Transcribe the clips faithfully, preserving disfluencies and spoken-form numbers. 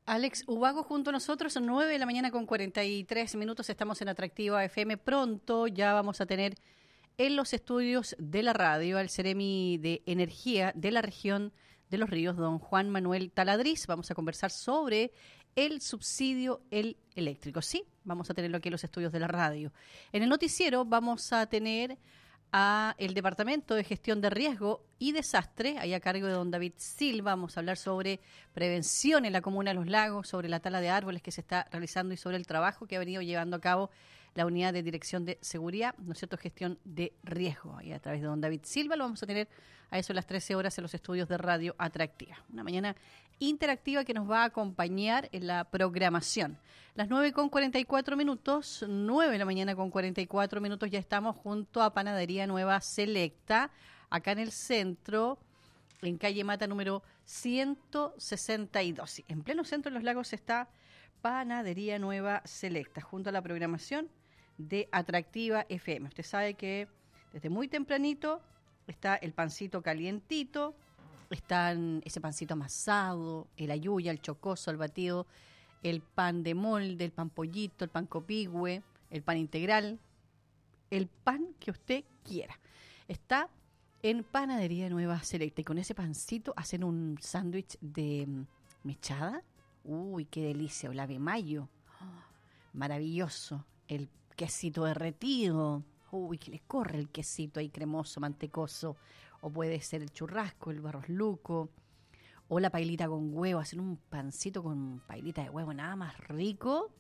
Alex Ubago junto a nosotros, nueve de la mañana con cuarenta y tres minutos, estamos en Atractiva F M. Pronto ya vamos a tener en los estudios de la radio al Ceremi de Energía de la región de Los Ríos, don Juan Manuel Taladriz. Vamos a conversar sobre el subsidio el eléctrico. Sí, vamos a tenerlo aquí en los estudios de la radio. En el noticiero vamos a tener a el Departamento de Gestión de Riesgo y Desastre, ahí a cargo de don David Silva. Vamos a hablar sobre prevención en la comuna de Los Lagos, sobre la tala de árboles que se está realizando y sobre el trabajo que ha venido llevando a cabo la Unidad de Dirección de Seguridad, ¿no es cierto?, Gestión de Riesgo. Y a través de don David Silva lo vamos a tener a eso a las trece horas en los estudios de Radio Atractiva. Una mañana interactiva que nos va a acompañar en la programación. Las nueve con cuarenta y cuatro minutos, nueve de la mañana con cuarenta y cuatro minutos, ya estamos junto a Panadería Nueva Selecta, acá en el centro, en calle Mata número ciento sesenta y dos. Sí, en pleno centro de Los Lagos está Panadería Nueva Selecta, junto a la programación de Atractiva F M. Usted sabe que desde muy tempranito está el pancito calientito, están ese pancito amasado, el ayuya, el chocoso, el batido, el pan de molde, el pan pollito, el pan copigüe, el pan integral, el pan que usted quiera. Está en Panadería Nueva Selecta y con ese pancito hacen un sándwich de mechada. Uy, qué delicia, o la de mayo. Oh, maravilloso. El quesito derretido. Uy, que le corre el quesito ahí cremoso, mantecoso. O puede ser el churrasco, el barros luco. O la pailita con huevo. Hacen un pancito con pailita de huevo, nada más rico.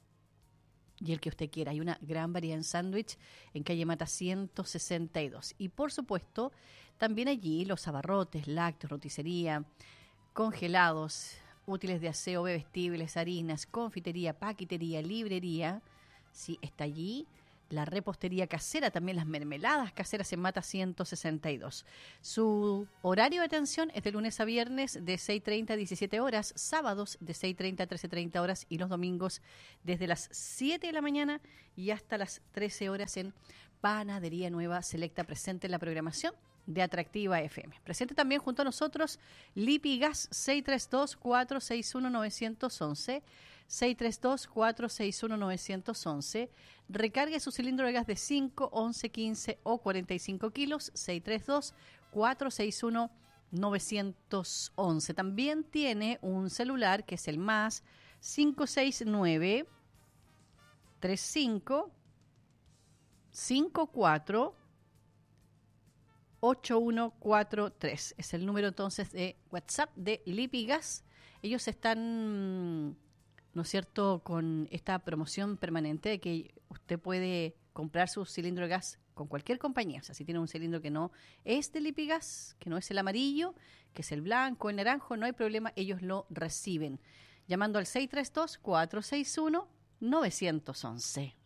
Y el que usted quiera. Hay una gran variedad en sándwich en calle Mata ciento sesenta y dos. Y por supuesto, también allí los abarrotes, lácteos, roticería, congelados, útiles de aseo, bebestibles, harinas, confitería, paquitería, librería. Sí, está allí. La repostería casera, también las mermeladas caseras en Mata ciento sesenta y dos. Su horario de atención es de lunes a viernes de seis treinta a diecisiete horas, sábados de seis treinta a trece treinta horas y los domingos desde las siete de la mañana y hasta las trece horas en Panadería Nueva Selecta, presente en la programación de Atractiva F M. Presente también junto a nosotros Lipigas seis tres dos, cuatro seis uno, nueve uno uno, seis tres dos, cuatro seis uno, nueve uno uno. Recargue su cilindro de gas de cinco, once, quince o cuarenta y cinco kilos, seis tres dos, cuatro seis uno, nueve uno uno. También tiene un celular que es el más cinco seis nueve, tres cinco, cinco cuatro, ocho uno cuatro tres. Es el número entonces de WhatsApp de Lipigas. Ellos están, ¿no es cierto?, con esta promoción permanente de que usted puede comprar su cilindro de gas con cualquier compañía. O sea, si tiene un cilindro que no es de Lipigas, que no es el amarillo, que es el blanco, el naranjo, no hay problema, ellos lo reciben. Llamando al seis tres dos, cuatro seis uno, nueve uno uno.